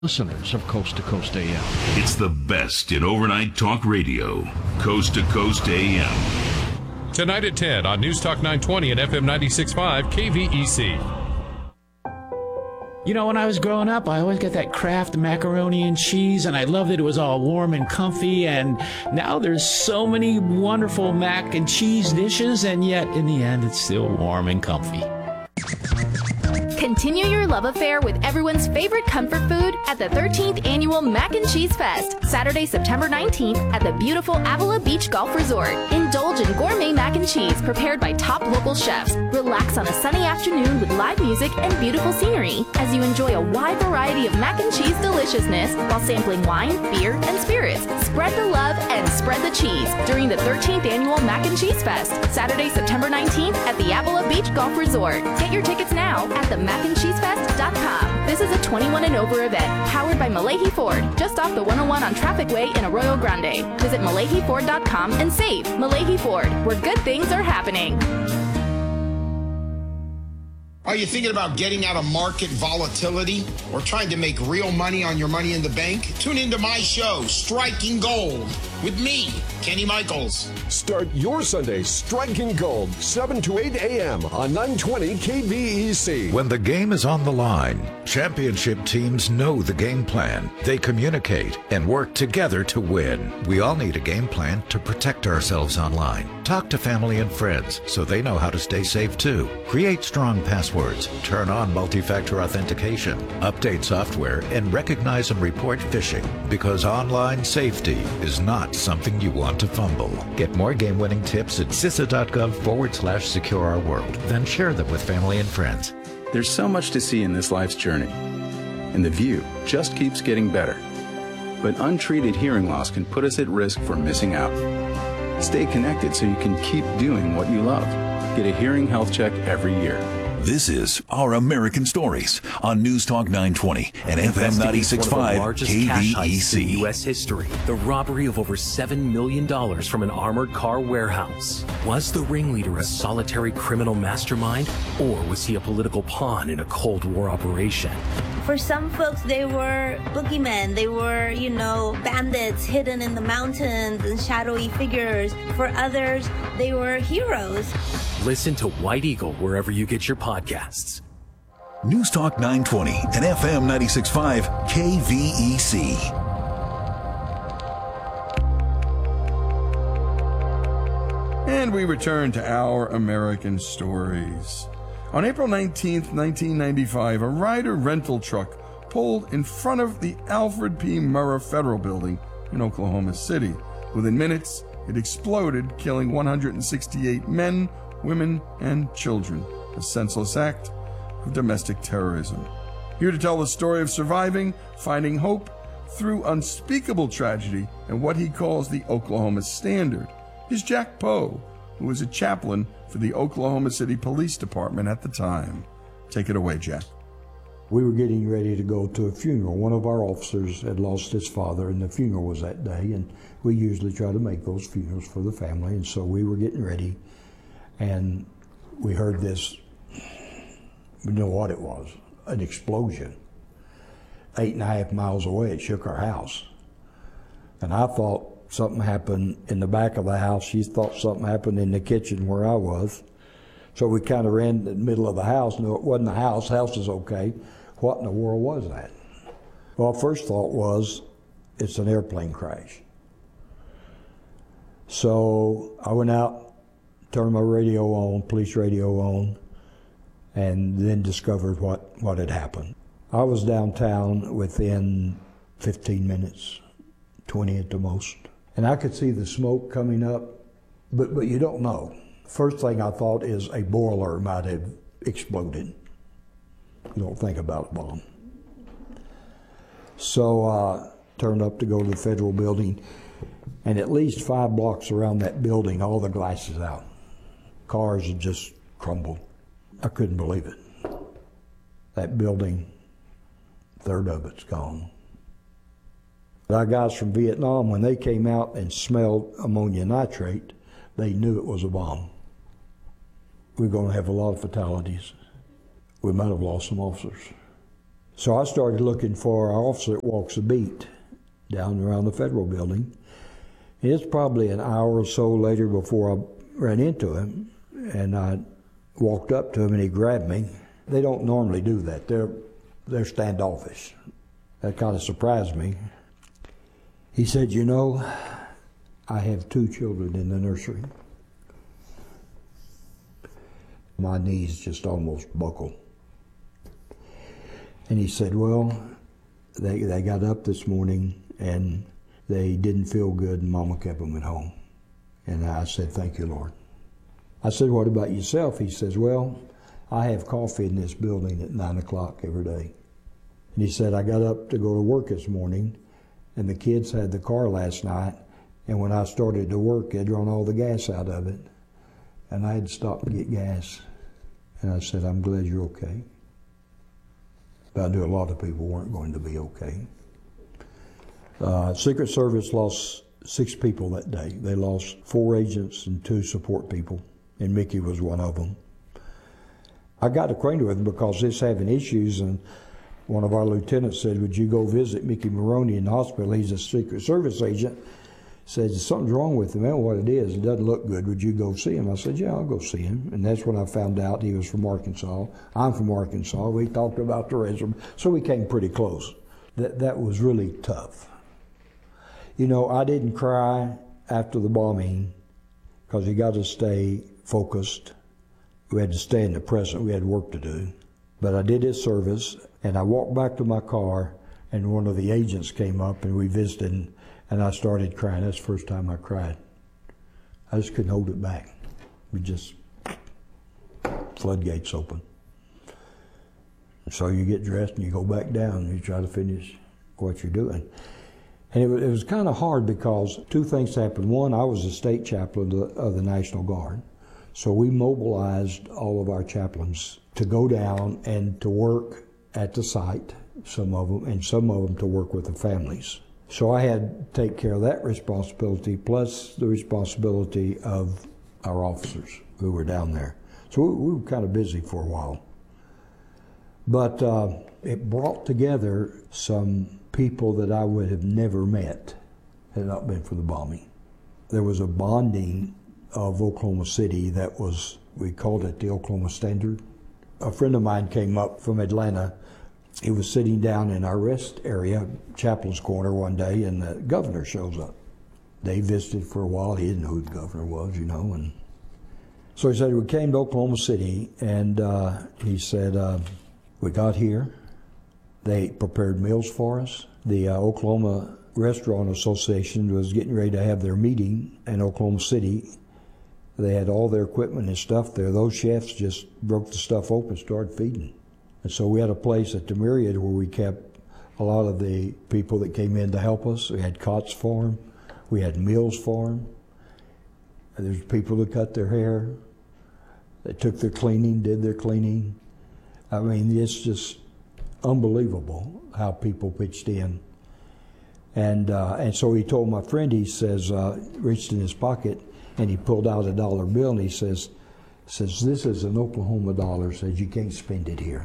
listeners of Coast to Coast AM. It's the best in overnight talk radio. Coast to Coast AM. Tonight at 10 on News Talk 920 and FM 96.5 KVEC. You know, when I was growing up, I always got that Kraft macaroni and cheese, and I loved that it was all warm and comfy, and now there's so many wonderful mac and cheese dishes, and yet, in the end, it's still warm and comfy. Continue your love affair with everyone's favorite comfort food at the 13th Annual Mac and Cheese Fest, Saturday, September 19th at the beautiful Avila Beach Golf Resort. Indulge in gourmet mac and cheese prepared by top local chefs. Relax on a sunny afternoon with live music and beautiful scenery as you enjoy a wide variety of mac and cheese deliciousness while sampling wine, beer, and spirits. Spread the love and spread the cheese during the 13th Annual Mac and Cheese Fest, Saturday, September 19th at the Avila Beach Golf Resort. Get your tickets now at themacandcheesefest.com. This is a 21 and over event, powered by Malahi Ford, just off the 101 on Traffic Way in Arroyo Grande. Visit MalahiFord.com and save. Malahi Ford, where good things are happening. Are you thinking about getting out of market volatility or trying to make real money on your money in the bank? Tune into my show, Striking Gold, with me, Kenny Michaels. Start your Sunday striking gold, 7 to 8 a.m. on 920 KVEC. When the game is on the line, championship teams know the game plan. They communicate and work together to win. We all need a game plan to protect ourselves online. Talk to family and friends so they know how to stay safe too. Create strong passwords, turn on multi-factor authentication, update software, and recognize and report phishing, because online safety is not something you want to fumble. Get more game-winning tips at CISA.gov/secure our world. Then share them with family and friends. There's so much to see in this life's journey, and the view just keeps getting better. But untreated hearing loss can put us at risk for missing out. Stay connected so you can keep doing what you love. Get a hearing health check every year. This is Our American Stories on News Talk 920 and FM 96.5 one of the largest cash heists in KVEC. U.S. history. The robbery of over $7 million from an armored car warehouse. Was the ringleader a solitary criminal mastermind, or was he a political pawn in a Cold War operation? For some folks, they were boogeymen. They were, bandits hidden in the mountains and shadowy figures. For others, they were heroes. Listen to White Eagle wherever you get your podcasts. News Talk 920 and FM 96.5 KVEC. And we return to Our American Stories. On April 19th, 1995, a Ryder rental truck pulled in front of the Alfred P. Murrah Federal Building in Oklahoma City. Within minutes, it exploded, killing 168 men, women, and children. A senseless act of domestic terrorism. Here to tell the story of surviving, finding hope through unspeakable tragedy, and what he calls the Oklahoma Standard, is Jack Poe, who was a chaplain for the Oklahoma City Police Department at the time. Take it away, Jack. We were getting ready to go to a funeral. One of our officers had lost his father, and the funeral was that day, and we usually try to make those funerals for the family, and so we were getting ready, and we heard this, we know what it was, an explosion. 8.5 miles away, it shook our house. And I thought something happened in the back of the house. She thought something happened in the kitchen where I was. So we kind of ran to the middle of the house. No, it wasn't the house. House is okay. What in the world was that? Well, first thought was, it's an airplane crash. So I went out, turned my radio on, police radio on, and then discovered what had happened. I was downtown within 15 minutes, 20 at the most. And I could see the smoke coming up, but you don't know. First thing I thought is a boiler might have exploded. You don't think about a bomb. So I turned up to go to the federal building, and at least 5 blocks around that building, all the glass is out. Cars had just crumbled. I couldn't believe it. That building, 1/3 of it's gone. Our guys from Vietnam, when they came out and smelled ammonia nitrate, they knew it was a bomb. We're going to have a lot of fatalities. We might have lost some officers. So I started looking for our officer that walks the beat down around the Federal Building. And it's probably an hour or so later before I ran into him, and I walked up to him and he grabbed me. They don't normally do that. They're standoffish. That kind of surprised me. He said, "You know, I have 2 children in the nursery." My knees just almost buckled. And he said, "Well, they got up this morning and they didn't feel good, and Mama kept them at home." And I said, "Thank you, Lord." I said, "What about yourself?" He says, "Well, I have coffee in this building at 9 o'clock every day." And he said, "I got up to go to work this morning, and the kids had the car last night, and when I started to work, they'd run all the gas out of it, and I had to stop and get gas." And I said, "I'm glad you're okay." But I knew a lot of people weren't going to be okay. Secret Service lost 6 people that day. They lost 4 agents and 2 support people, and Mickey was one of them. I got acquainted with him because he's having issues, and one of our lieutenants said, "Would you go visit Mickey Maroney in the hospital? He's a Secret Service agent." Said, "Something's wrong with him." "I don't know what it is. It doesn't look good. Would you go see him?" I said, "Yeah, I'll go see him." And that's when I found out he was from Arkansas. I'm from Arkansas. We talked about the resume, so we came pretty close. That was really tough. You know, I didn't cry after the bombing because you got to stay focused. We had to stay in the present. We had work to do. But I did his service, and I walked back to my car, and one of the agents came up, and we visited, and I started crying. That's the first time I cried. I just couldn't hold it back. We just, floodgates open. So you get dressed and you go back down and you try to finish what you're doing. And it was kind of hard because 2 things happened. One, I was the state chaplain of the National Guard. So we mobilized all of our chaplains to go down and to work at the site, some of them, and some of them to work with the families. So I had to take care of that responsibility, plus the responsibility of our officers who were down there. So we were kind of busy for a while. But it brought together some people that I would have never met had it not been for the bombing. There was a bonding of Oklahoma City that was, we called it the Oklahoma Standard. A friend of mine came up from Atlanta. He was sitting down in our rest area, Chaplain's Corner, one day, and the governor shows up. They visited for a while. He didn't know who the governor was, you know. And so he said, we came to Oklahoma City, and he said, we got here. They prepared meals for us. The Oklahoma Restaurant Association was getting ready to have their meeting in Oklahoma City. They had all their equipment and stuff there. Those chefs just broke the stuff open and started feeding. And so we had a place at the Myriad where we kept a lot of the people that came in to help us. We had cots for them. We had meals for them. There's people that cut their hair. They took their cleaning, did their cleaning. I mean, it's just unbelievable how people pitched in. And so he told my friend, he says, reached in his pocket, and he pulled out a dollar bill, and he says, this is an Oklahoma dollar, says you can't spend it here.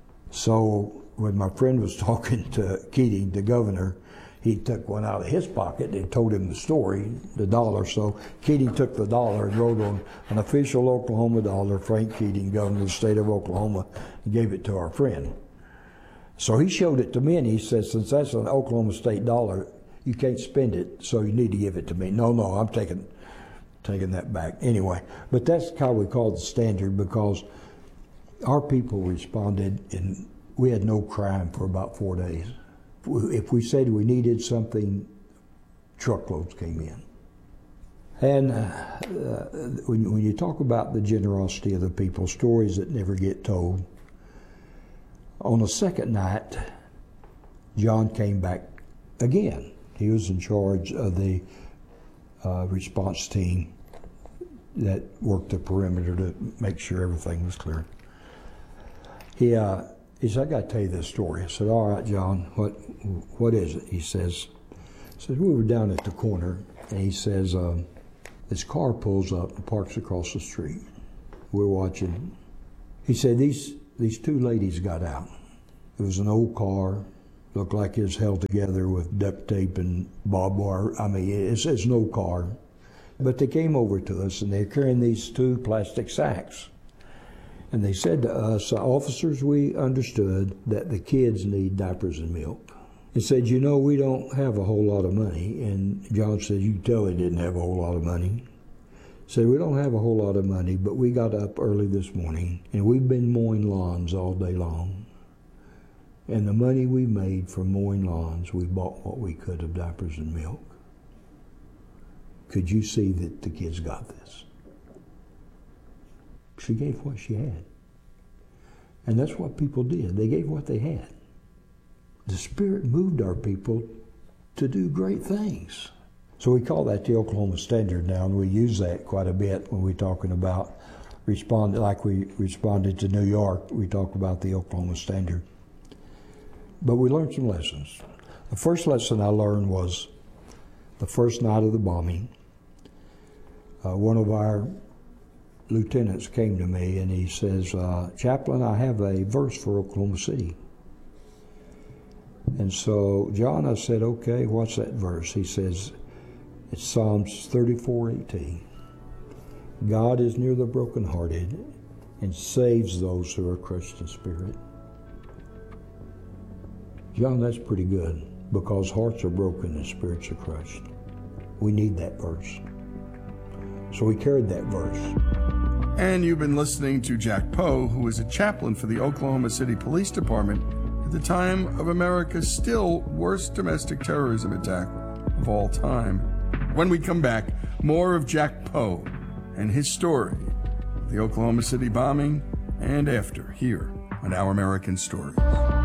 So when my friend was talking to Keating, the governor, he took one out of his pocket and told him the story, the dollar. So Keating took the dollar and wrote on an official Oklahoma dollar, Frank Keating, governor of the state of Oklahoma, and gave it to our friend. So he showed it to me, and he said, since that's an Oklahoma state dollar, you can't spend it, so you need to give it to me. No, I'm taking that back. Anyway, but that's how we called the Standard, because our people responded, and we had no crime for about 4 days. If we said we needed something, truckloads came in. And when you talk about the generosity of the people, stories that never get told, on the second night, John came back again. He was in charge of the response team that worked the perimeter to make sure everything was clear. He said, I got to tell you this story. I said, all right, John, what is it? He says, we were down at the corner, and he says, this car pulls up and parks across the street. We're watching. He said, these 2 ladies got out. It was an old car. Looked like it was held together with duct tape and barbed wire. I mean, it's an old car. But they came over to us, and they're carrying these 2 plastic sacks. And they said to us, officers, we understood that the kids need diapers and milk. They said, you know, we don't have a whole lot of money. And John said, you can tell they didn't have a whole lot of money. Said, we don't have a whole lot of money, but we got up early this morning, and we've been mowing lawns all day long. And the money we made from mowing lawns, we bought what we could of diapers and milk. Could you see that the kids got this? She gave what she had. And that's what people did. They gave what they had. The Spirit moved our people to do great things. So we call that the Oklahoma Standard now, and we use that quite a bit when we're talking about responding, like we responded to New York, we talk about the Oklahoma Standard. But we learned some lessons. The first lesson I learned was the first night of the bombing. One of our lieutenants came to me and he says, Chaplain, I have a verse for Oklahoma City. And so, John, I said, okay, what's that verse? He says, it's Psalms 34:18. God is near the brokenhearted and saves those who are crushed in spirit. John, that's pretty good, because hearts are broken and spirits are crushed. We need that verse. So we carried that verse. And you've been listening to Jack Poe, who was a chaplain for the Oklahoma City Police Department at the time of America's still worst domestic terrorism attack of all time. When we come back, more of Jack Poe and his story, the Oklahoma City bombing, and after, here on Our American Stories.